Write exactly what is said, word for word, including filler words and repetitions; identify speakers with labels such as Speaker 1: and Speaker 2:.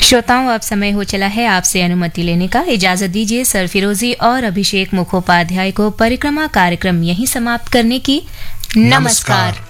Speaker 1: श्रोताओं, अब समय हो चला है आपसे अनुमति लेने का। इजाजत दीजिए सरफिरोजी और अभिषेक मुखोपाध्याय को परिक्रमा कार्यक्रम यहीं समाप्त करने की। नमस्कार, नमस्कार।